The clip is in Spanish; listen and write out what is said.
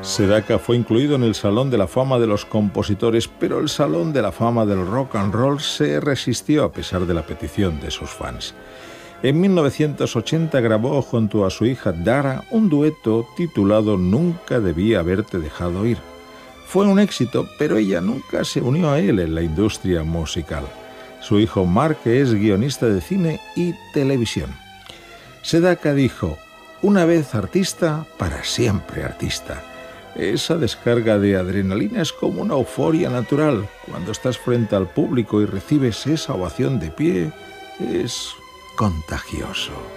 Sedaka fue incluido en el Salón de la Fama de los Compositores, pero el Salón de la Fama del Rock and Roll se resistió a pesar de la petición de sus fans. En 1980 grabó junto a su hija Dara un dueto titulado Nunca debía haberte dejado ir. Fue un éxito, pero ella nunca se unió a él en la industria musical. Su hijo Mark es guionista de cine y televisión. Sedaka dijo: una vez artista, para siempre artista. Esa descarga de adrenalina es como una euforia natural. Cuando estás frente al público y recibes esa ovación de pie, es contagioso.